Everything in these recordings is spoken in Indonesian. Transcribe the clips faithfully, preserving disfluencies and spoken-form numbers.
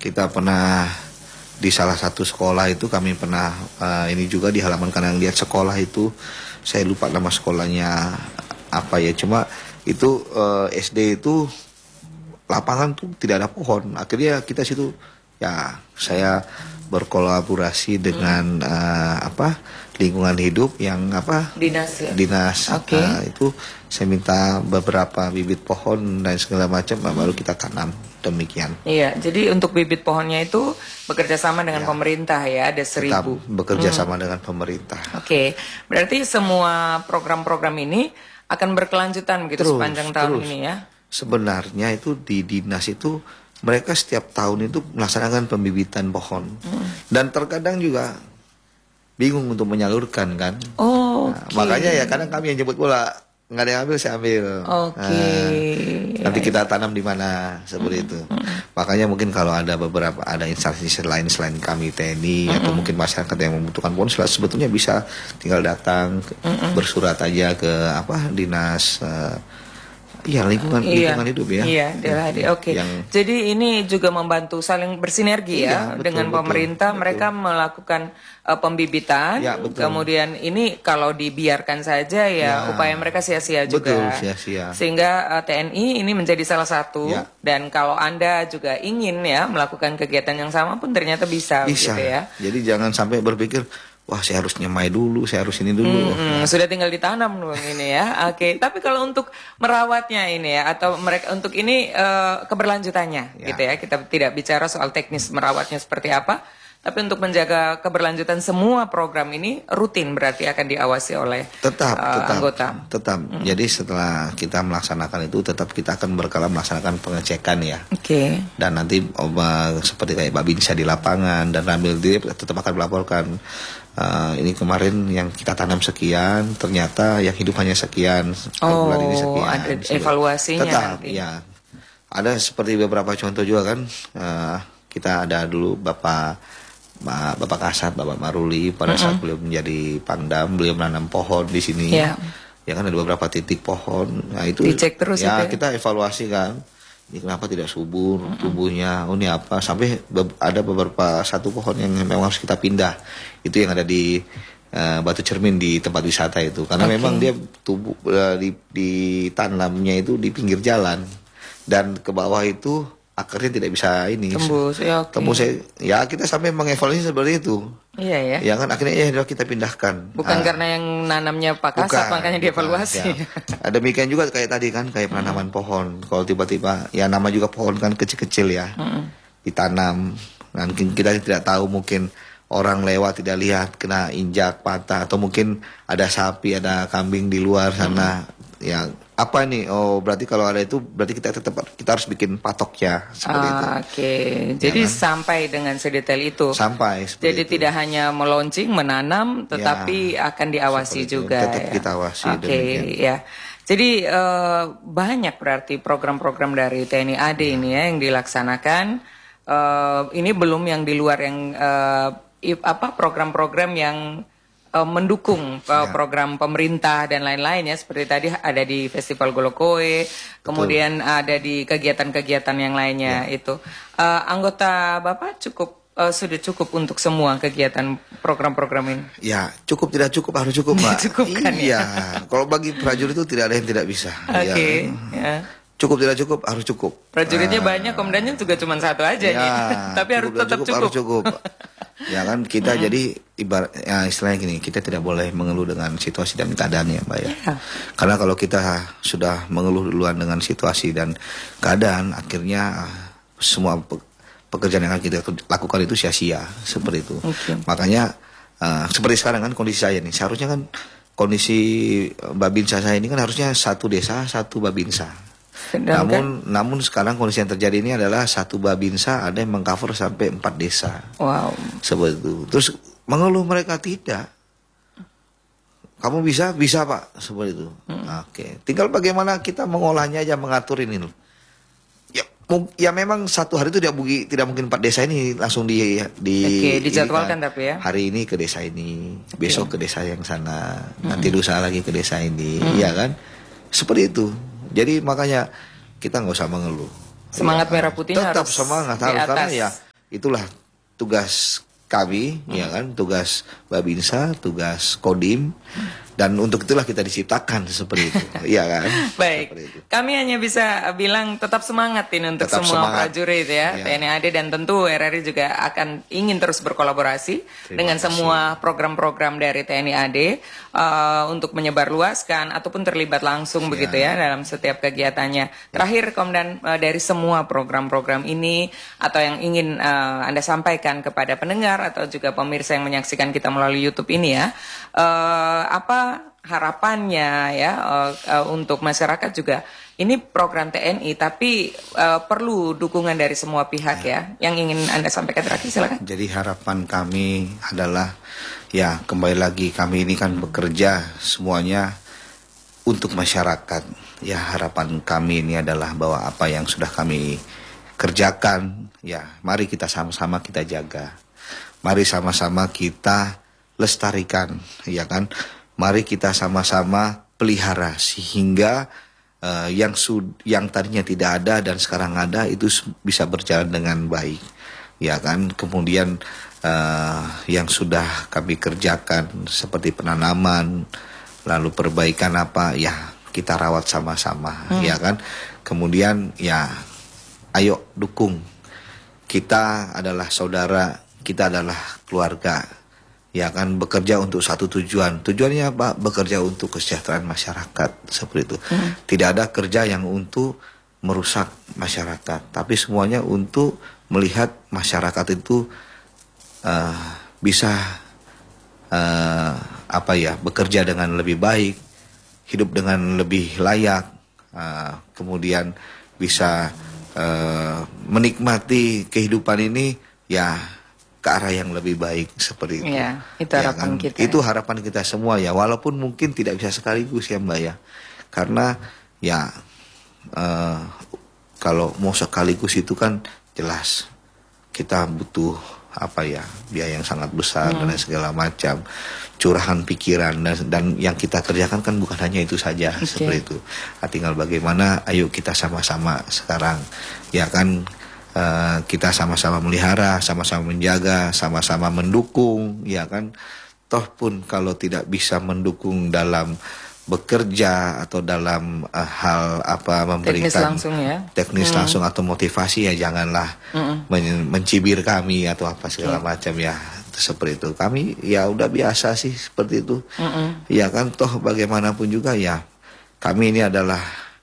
kita pernah di salah satu sekolah itu kami pernah uh, ini juga di halaman kanan lihat sekolah itu, saya lupa nama sekolahnya apa ya, cuma itu uh, S D itu lapangan tuh tidak ada pohon. Akhirnya kita situ ya saya berkolaborasi dengan hmm. uh, apa lingkungan hidup yang apa dinas ya? dinas okay. uh, itu saya minta beberapa bibit pohon dan segala macam hmm. baru kita tanam demikian. Iya, jadi untuk bibit pohonnya itu bekerja sama dengan ya. pemerintah ya, ada seribu. Tetap bekerja hmm. sama dengan pemerintah. Oke, okay. Berarti semua program-program ini akan berkelanjutan begitu terus, sepanjang tahun terus. ini ya? Sebenarnya itu di dinas itu mereka setiap tahun itu melaksanakan pembibitan pohon hmm. dan terkadang juga bingung untuk menyalurkan kan. Oh, nah, okay. Makanya ya kadang kami yang jemput bola, nggak ada yang ambil saya ambil. Oke. Okay. Nah, nanti kita tanam di mana seperti hmm. itu. Hmm. Makanya mungkin kalau ada beberapa ada instansi lain selain kami T N I hmm. atau mungkin masyarakat yang membutuhkan pohon, sebetulnya bisa tinggal datang hmm. bersurat aja ke apa dinas. Uh, Iya lingkungan iya, lingkungan hidup ya. Iya, ya, oke. Okay. Yang... Jadi ini juga membantu saling bersinergi iya, ya betul, dengan betul, pemerintah. Betul. Mereka melakukan uh, pembibitan. Ya, kemudian ini kalau dibiarkan saja ya, ya upaya mereka sia-sia juga. Betul, sia-sia. Sehingga uh, T N I ini menjadi salah satu. Ya. Dan kalau Anda juga ingin ya melakukan kegiatan yang sama pun ternyata bisa. Bisa. Gitu ya. Jadi jangan sampai berpikir, wah saya harus nyemai dulu, saya harus ini dulu. Hmm, hmm, sudah tinggal ditanam dong ini ya. Oke, okay. Tapi kalau untuk merawatnya ini ya, atau mereka untuk ini uh, keberlanjutannya, ya. Gitu ya. Kita tidak bicara soal teknis merawatnya seperti apa, tapi untuk menjaga keberlanjutan semua program ini rutin berarti akan diawasi oleh tetap, uh, tetap, anggota. Tetap. Hmm. Jadi setelah kita melaksanakan itu, tetap kita akan berkala melaksanakan pengecekan ya. Oke. Okay. Dan nanti uh, seperti kayak Babinsa di lapangan dan Ramil dia tetap akan melaporkan. Uh, ini kemarin yang kita tanam sekian, ternyata yang hidup hanya sekian. Oh, bulan ini sekian. Ada evaluasinya. Tetap, nanti. ya. Ada seperti beberapa contoh juga kan. Uh, kita ada dulu Bapak Bapak Kasat, Bapak Maruli pada mm-hmm. saat beliau menjadi Pangdam, beliau menanam pohon di sini. Yeah. Ya kan ada beberapa titik pohon. Nah itu dicek terus ya, itu ya. Kita evaluasi kan. Ini kenapa tidak subur mm-hmm. tubuhnya, oh ini apa, sampai be- ada beberapa satu pohon yang memang harus kita pindah, itu yang ada di uh, Batu Cermin di tempat wisata itu, karena okay. memang dia tubuh uh, di, ditanamnya itu di pinggir jalan dan ke bawah itu akarnya tidak bisa ini tembus, ya, okay. tembus ya kita sampai mengevaluasi seperti itu. Iya ya. Ya kan akhirnya ya kita pindahkan. Bukan nah, karena yang nanamnya Pak Kasat makanya dievaluasi. Ya. Ada demikian juga kayak tadi kan kayak penanaman hmm. pohon. Kalau tiba-tiba ya nama juga pohon kan kecil-kecil ya. Hmm. Ditanam. Nah, kita tidak tahu mungkin orang lewat tidak lihat kena injak patah atau mungkin ada sapi, ada kambing di luar sana. Hmm. Ya apa nih? Oh berarti kalau ada itu berarti kita tetap kita harus bikin patoknya seperti ah, itu. Oke, okay. Jadi ya, kan? Sampai dengan sedetail itu. Sampai. Jadi itu. Tidak hanya melonjing, menanam, tetapi ya, akan diawasi juga. Tetap ya? kita awasi. Oke, okay, ya. Jadi uh, banyak berarti program-program dari T N I A D ya. Ini ya yang dilaksanakan. Uh, ini belum yang di luar yang uh, apa program-program yang Uh, mendukung uh, ya. program pemerintah dan lain-lain ya, seperti tadi ada di Festival Golokoe, kemudian ada di kegiatan-kegiatan yang lainnya ya. Itu uh, anggota Bapak cukup uh, sudah cukup untuk semua kegiatan program-program ini? Ya cukup, tidak cukup, harus cukup Pak. Cukup kan iya. Ya. Kalau bagi prajurit itu tidak ada yang tidak bisa. Oke. Okay. Ya. Cukup tidak cukup, harus cukup. Prajuritnya uh, banyak, komandannya juga cuma satu aja ya, nih. Tapi harus tetap cukup. Harus cukup. Ya kan kita mm-hmm. jadi ibarat ya, istilahnya gini, kita tidak boleh mengeluh dengan situasi dan keadaannya Mbak ya. Yeah. Karena kalau kita sudah mengeluh duluan dengan situasi dan keadaan, akhirnya semua pekerjaan yang akan kita lakukan itu sia-sia seperti itu. Okay. Makanya uh, seperti sekarang kan kondisi saya nih, seharusnya kan kondisi Babinsa saya ini kan harusnya satu desa satu Babinsa. Sedangkan, namun namun sekarang kondisi yang terjadi ini adalah satu Babinsa ada yang mengcover sampai empat desa. Wow. Seperti itu. Terus mengeluh mereka tidak. Kamu bisa, bisa Pak, seperti itu. Hmm. Oke. Tinggal bagaimana kita mengolahnya aja, mengatur ini loh. Ya, ya memang satu hari itu tidak mungkin tidak mungkin empat desa ini langsung di di Oke, dijadwalkan ini, tapi ya. Hari ini ke desa ini, besok okay. ke desa yang sana, hmm. nanti lusa lagi ke desa ini, hmm. ya kan? Seperti itu. Jadi makanya kita nggak usah mengeluh. Semangat ya, merah putihnya tetap harus semangat harus karena ya itulah tugas kami, hmm. ya kan, tugas Babinsa, tugas Kodim, dan untuk itulah kita diciptakan seperti itu, ya kan? Baik, kami hanya bisa bilang tetap semangat ini untuk tetap semua semangat. prajurit ya, ya, T N I A D, dan tentu R R I juga akan ingin terus berkolaborasi Terima dengan kasih. semua program-program dari T N I A D uh, untuk menyebarluaskan ataupun terlibat langsung ya. begitu ya dalam setiap kegiatannya. Ya. Terakhir, Komandan, uh, dari semua program-program ini atau yang ingin uh, Anda sampaikan kepada pendengar atau juga pemirsa yang menyaksikan kita melalui YouTube ini ya, uh, apa harapannya ya uh, uh, untuk masyarakat juga. Ini program T N I tapi uh, perlu dukungan dari semua pihak ya. ya. Yang ingin Anda sampaikan terakhir, silakan. Jadi harapan kami adalah ya kembali lagi kami ini kan bekerja semuanya untuk masyarakat. Ya harapan kami ini adalah bahwa apa yang sudah kami kerjakan ya mari kita sama-sama kita jaga. Mari sama-sama kita lestarikan, ya kan? Mari kita sama-sama pelihara sehingga uh, yang sud yang tadinya tidak ada dan sekarang ada itu bisa berjalan dengan baik, ya kan? Kemudian uh, yang sudah kami kerjakan seperti penanaman, lalu perbaikan apa, ya kita rawat sama-sama, hmm. ya kan? Kemudian ya, ayo dukung. Kita adalah saudara, kita adalah keluarga. Ya kan, bekerja untuk satu tujuan. Tujuannya apa? Bekerja untuk kesejahteraan masyarakat seperti itu. Hmm. Tidak ada kerja yang untuk merusak masyarakat, tapi semuanya untuk melihat masyarakat itu uh, bisa uh, apa ya bekerja dengan lebih baik, hidup dengan lebih layak, uh, kemudian bisa uh, menikmati kehidupan ini ya ke arah yang lebih baik seperti itu. Ya, itu harapan ya kan? kita. Itu harapan kita semua ya, walaupun mungkin tidak bisa sekaligus ya Mbak ya. Karena ya uh, kalau mau sekaligus itu kan jelas kita butuh apa ya biaya yang sangat besar hmm. dan segala macam, curahan pikiran dan, dan yang kita kerjakan kan bukan hanya itu saja okay. seperti itu. Nah, tinggal bagaimana ayo kita sama-sama sekarang ya kan. Uh, kita sama-sama melihara, sama-sama menjaga, sama-sama mendukung, ya kan. Toh pun kalau tidak bisa mendukung dalam bekerja atau dalam uh, hal apa memberikan teknis langsung ya, teknis hmm. langsung atau motivasi ya janganlah hmm. men mencibir kami atau apa segala hmm. macam ya seperti itu. Kami ya udah biasa sih seperti itu, hmm. ya kan. Toh bagaimanapun juga ya kami ini adalah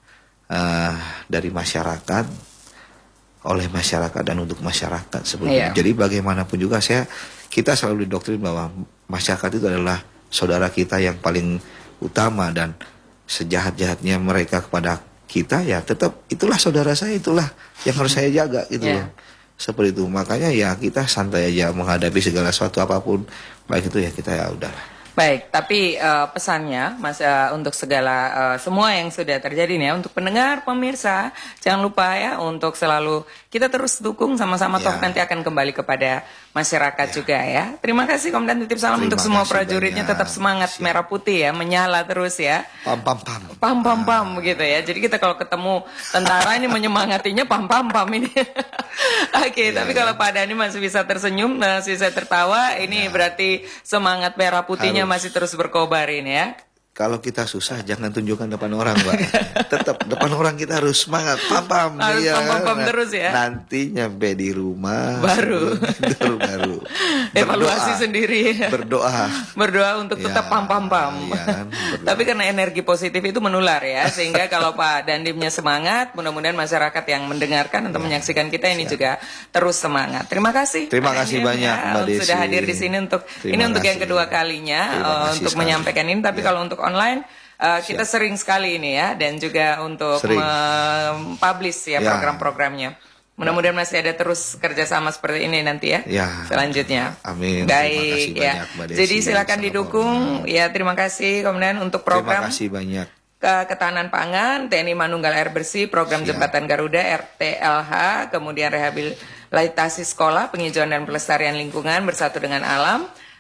uh, dari masyarakat, oleh masyarakat dan untuk masyarakat seperti yeah. itu. Jadi bagaimanapun juga saya kita selalu didoktrin bahwa masyarakat itu adalah saudara kita yang paling utama dan sejahat-jahatnya mereka kepada kita ya tetap itulah saudara saya, itulah yang harus saya jaga gitu yeah. loh. Seperti itu. Makanya ya kita santai aja menghadapi segala sesuatu apapun baik itu ya kita ya udahlah. Baik, tapi uh, pesannya Mas uh, untuk segala uh, semua yang sudah terjadi nih ya, untuk pendengar, pemirsa, jangan lupa ya untuk selalu kita terus dukung sama-sama, ya. Toh nanti akan kembali kepada masyarakat ya. juga ya. Terima kasih Komandan, titip salam Terima untuk semua prajuritnya banyak. Tetap semangat Siap. merah putih ya, menyala terus ya. Pam pam pam. Pam pam pam ah. begitu ya. Jadi kita kalau ketemu tentara ini menyemangatinya pam pam pam ini. Oke, okay, ya, tapi ya. kalau Pak Dhani masih bisa tersenyum, masih bisa tertawa, ini ya. berarti semangat merah putihnya Harus. masih terus berkobar ini ya. Kalau kita susah jangan tunjukkan depan orang, Mbak. Tetap depan orang kita harus semangat, pam-pam. Harus ya, pam-pam nah, terus ya. Nanti nyampe di rumah baru baru baru evaluasi sendiri. Berdoa. Berdoa untuk ya, tetap pam-pam-pam. Ya, kan, tapi karena energi positif itu menular ya, sehingga kalau Pak Dandimnya semangat, mudah-mudahan masyarakat yang mendengarkan atau ya, menyaksikan kita ini siap. juga terus semangat. Terima kasih. Terima kasih banyak ya, Mbak Desi. Sudah hadir di sini untuk Terima ini kasih. untuk yang kedua kalinya uh, untuk sekali. menyampaikan ini. Tapi ya. kalau untuk online uh, kita sering sekali ini ya, dan juga untuk mempublish ya, ya program-programnya. Mudah-mudahan masih ada terus kerjasama seperti ini nanti ya, ya. selanjutnya. Amin. Baik ya. Banyak, Jadi silakan didukung ya. Terima kasih Komandan untuk program. Terima kasih banyak. Ke Ketahanan Pangan, T N I Manunggal Air Bersih, Program Siap. Jembatan Garuda, R T L H, kemudian rehabilitasi sekolah, penghijauan dan pelestarian lingkungan bersatu dengan alam.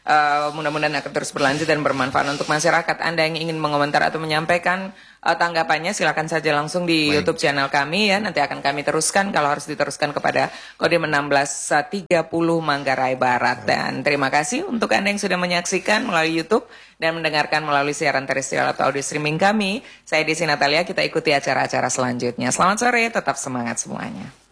uh, mudah-mudahan akan terus berlanjut dan bermanfaat untuk masyarakat. Anda yang ingin mengomentar atau menyampaikan uh, tanggapannya, silakan saja langsung di Baik. YouTube channel kami ya. Nanti akan kami teruskan kalau harus diteruskan kepada Kodim enam belas tiga puluh Manggarai Barat. Baik. Dan terima kasih untuk Anda yang sudah menyaksikan melalui YouTube dan mendengarkan melalui siaran terestrial atau audio streaming kami. Saya Desi Natalia, kita ikuti acara-acara selanjutnya. Selamat sore, tetap semangat semuanya.